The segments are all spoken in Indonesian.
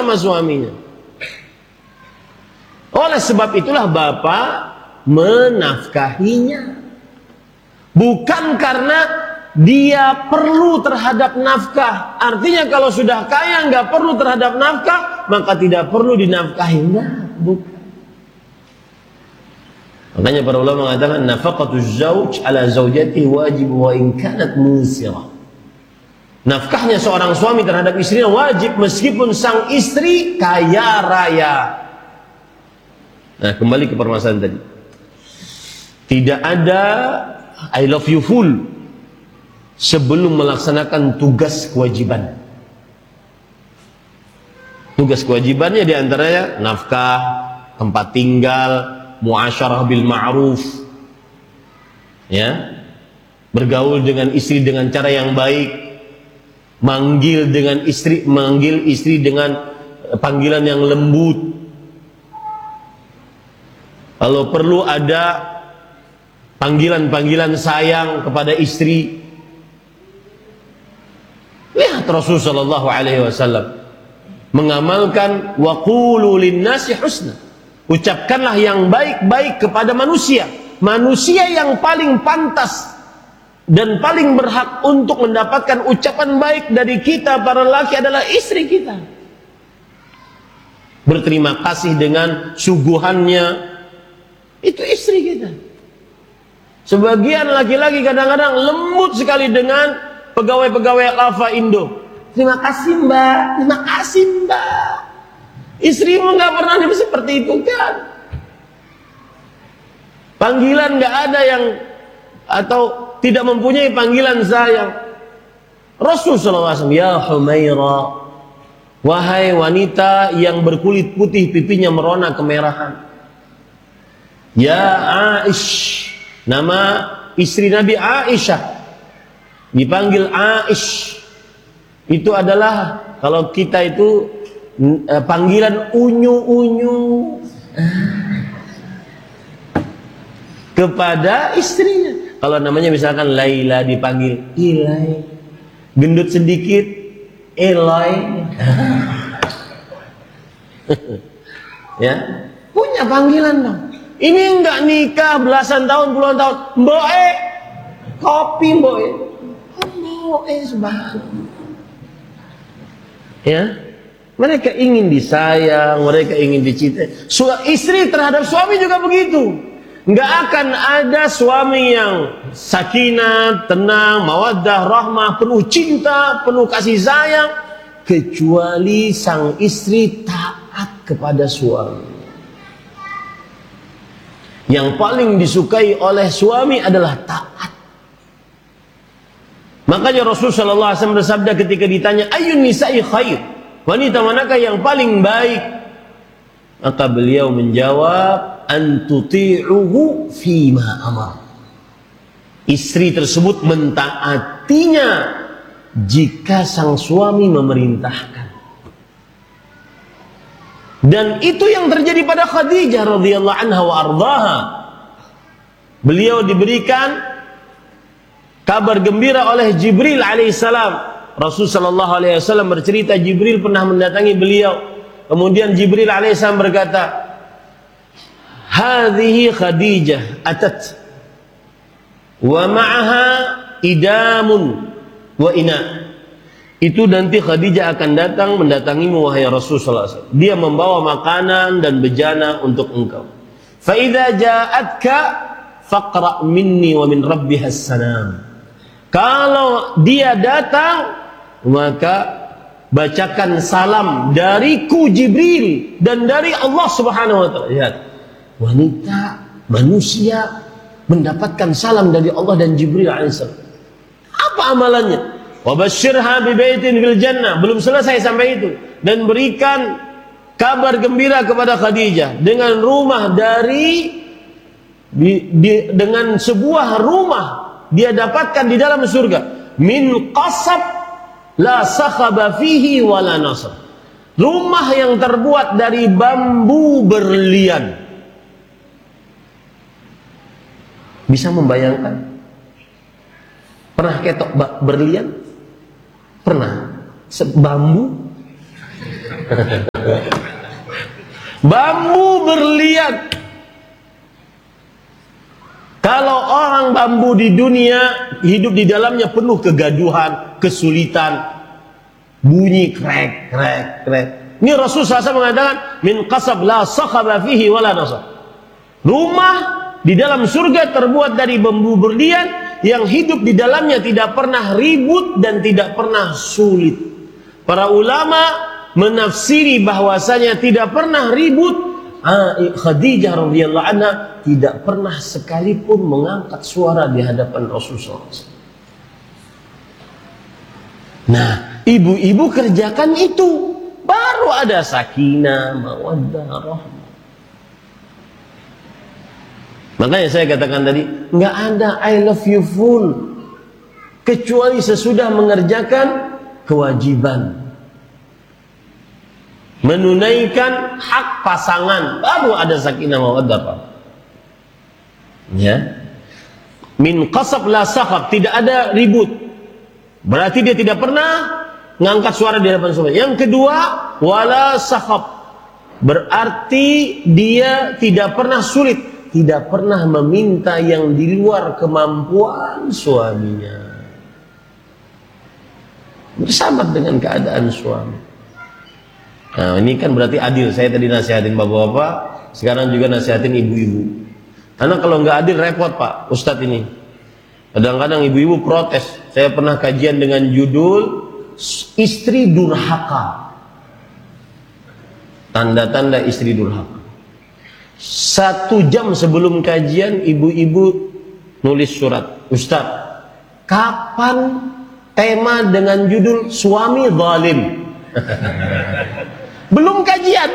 sama suaminya. Oleh sebab itulah bapak menafkahinya. Bukan karena dia perlu terhadap nafkah. Artinya kalau sudah kaya nggak perlu terhadap nafkah, maka tidak perlu dinafkahi. Enggak, bukan. Makanya para ulama mengatakan nafaqatuz zauj ala zaujatihi wajib wa in kanat musirah. Nafkahnya seorang suami terhadap istrinya wajib meskipun sang istri kaya raya. Nah, kembali ke permasalahan tadi. Tidak ada I love you full sebelum melaksanakan tugas kewajiban. Tugas kewajibannya diantaranya nafkah, tempat tinggal, muasyarah bil ma'ruf, ya, bergaul dengan istri dengan cara yang baik, manggil istri dengan panggilan yang lembut. Kalau perlu ada panggilan-panggilan sayang kepada istri. Lihat Rasulullah sallallahu alaihi wasallam mengamalkan wa qulu lin-nasi husna. Ucapkanlah yang baik-baik kepada manusia. Manusia yang paling pantas dan paling berhak untuk mendapatkan ucapan baik dari kita para laki adalah istri kita. Berterima kasih dengan suguhannya, itu istri kita. Sebagian laki-laki kadang-kadang lembut sekali dengan pegawai-pegawai Lava Indo. Terima kasih mbak, terima kasih mbak. Istrimu nggak pernah seperti itu kan? Panggilan nggak ada yang atau tidak mempunyai panggilan sayang. Rasulullah SAW, ya Humaira, wahai wanita yang berkulit putih pipinya merona kemerahan. Ya Aish, nama istri Nabi Aisyah, dipanggil Aish. Itu adalah kalau kita itu panggilan unyu-unyu kepada istrinya. Kalau namanya misalkan Laila dipanggil Ilai, gendut sedikit Elai. Ya, punya panggilan dong. Ini enggak nikah belasan tahun, puluhan tahun. Mboe, kopi mboe. Mboe sebanyak. Ya, mereka ingin disayang, mereka ingin dicintai. Istri terhadap suami juga begitu. Enggak akan ada suami yang sakinah, tenang, mawaddah, rahmah, penuh cinta, penuh kasih sayang, kecuali sang istri taat kepada suami. Yang paling disukai oleh suami adalah taat. Makanya Rasulullah SAW bersabda ketika ditanya, Ayyun nisa'i khair? Wanita manakah yang paling baik? Maka beliau menjawab, An tuti'uhu fima amar. Istri tersebut mentaatinya jika sang suami memerintahkan. Dan itu yang terjadi pada Khadijah radhiyallahu anha wa ardhaha. Beliau diberikan kabar gembira oleh Jibril alaihissalam. Rasul sallallahu alaihi wasallam bercerita Jibril pernah mendatangi beliau. Kemudian Jibril alaihissalam berkata, "Hadhihi Khadijah atat wa ma'aha idamun wa ina." Itu nanti Khadijah akan datang mendatangimu wahai Rasulullah SAW. Dia membawa makanan dan bejana untuk engkau. Fa idza ja'atka faqra minni wa min rabbiha as-salam. Kalau dia datang, maka bacakan salam dariku Jibril dan dari Allah Subhanahu wa taala. Lihat, wanita manusia mendapatkan salam dari Allah dan Jibril alaihissalam. Apa amalannya? Wa basyirha bi baitin fil jannah. Belum selesai sampai itu, dan berikan kabar gembira kepada Khadijah dengan rumah dengan sebuah rumah dia dapatkan di dalam surga, min qasab la sakhaba fihi wala nasab. Rumah yang terbuat dari bambu berlian. Bisa membayangkan? Pernah ketok berlian? Pernah? Bambu? Bambu berlian. Kalau orang bambu di dunia hidup di dalamnya penuh kegaduhan, kesulitan, bunyi krek krek krek. Ini Rasulullah SAW mengatakan min qasab la sakhaba fihi wala nasab. Rumah di dalam surga terbuat dari bambu berlian yang hidup di dalamnya tidak pernah ribut dan tidak pernah sulit. Para ulama menafsiri bahwasanya tidak pernah ribut. Khadijah radhiyallahu anha tidak pernah sekalipun mengangkat suara di hadapan Rasulullah SAW. Nah, ibu-ibu kerjakan itu, baru ada sakinah, mawaddah, rahmah. Makanya saya katakan tadi, nggak ada I love you full kecuali sesudah mengerjakan kewajiban, menunaikan hak pasangan, baru ada sakinah mawaddah. Ya, min qasab la sakhab, tidak ada ribut, berarti dia tidak pernah ngangkat suara di hadapan suami. Yang kedua, wala sakhab, berarti dia tidak pernah sulit, tidak pernah meminta yang di luar kemampuan suaminya, bersabar dengan keadaan suami. Nah, ini kan berarti adil. Saya tadi nasihatin bapak-bapak, sekarang juga nasihatin ibu-ibu. Karena kalau nggak adil repot Pak Ustadz ini. Kadang-kadang ibu-ibu protes. Saya pernah kajian dengan judul istri durhaka. Tanda-tanda istri durhaka. 1 jam sebelum kajian ibu-ibu nulis surat, Ustadz, kapan tema dengan judul suami zalim? Belum kajian.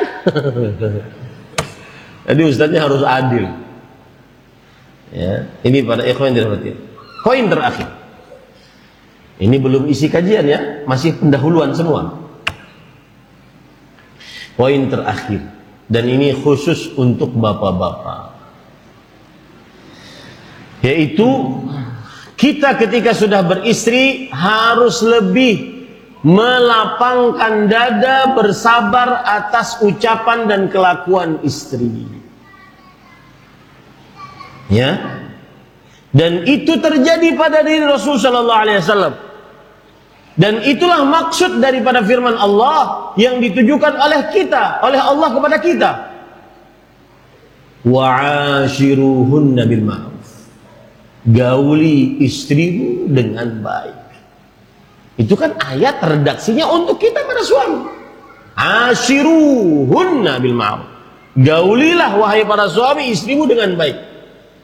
Jadi ustadznya harus adil. Ya, ini pada ikhwan yang dirahmati. Poin terakhir. Ini belum isi kajian ya, masih pendahuluan semua. Poin terakhir, dan ini khusus untuk bapak-bapak. Yaitu kita ketika sudah beristri harus lebih melapangkan dada, bersabar atas ucapan dan kelakuan istri. Ya, dan itu terjadi pada diri Rasul Sallallahu Alaihi Wasallam. Dan itulah maksud daripada firman Allah yang ditujukan oleh kita, oleh Allah kepada kita. Wa'ashiruhunna bil ma'ruf. Gauli istrimu dengan baik. Itu kan ayat redaksinya untuk kita para suami. Ashiruhunna bil ma'ruf. Gaulilah wahai para suami istrimu dengan baik.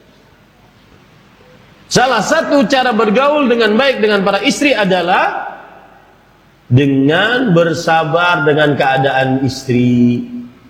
Salah satu cara bergaul dengan baik dengan para istri adalah dengan bersabar dengan keadaan istri.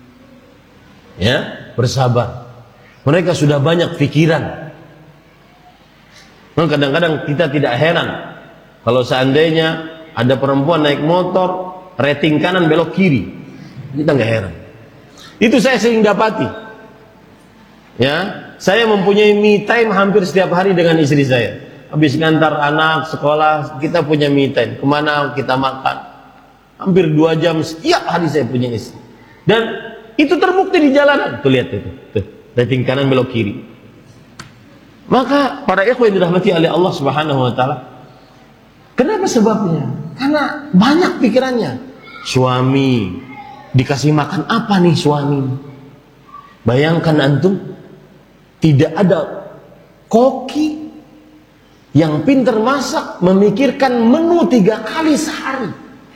Ya, bersabar. Mereka sudah banyak pikiran. Kadang-kadang kita tidak heran kalau seandainya ada perempuan naik motor, rating kanan belok kiri, kita nggak heran. Itu saya sering dapati. Ya, saya mempunyai me time hampir setiap hari dengan istri saya. Habis ngantar anak sekolah, kita punya me time. Kemana kita makan? Hampir 2 jam setiap hari saya punya istri. Dan itu terbukti di jalanan. Tuh lihat itu, tuh, rating kanan belok kiri. Maka para ikhwan yang dirahmati oleh Allah Subhanahu wa taala, kenapa sebabnya? Karena banyak pikirannya. Suami dikasih makan apa nih suami? Bayangkan antum, tidak ada koki yang pintar masak memikirkan menu 3 kali sehari.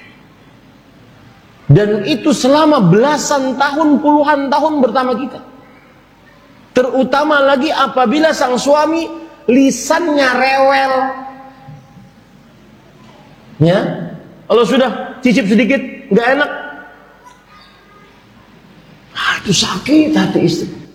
Dan itu selama belasan tahun, puluhan tahun bersama kita. Terutama lagi apabila sang suami lisannya rewel. Ya, kalau sudah cicip sedikit nggak enak, itu sakit hati istri.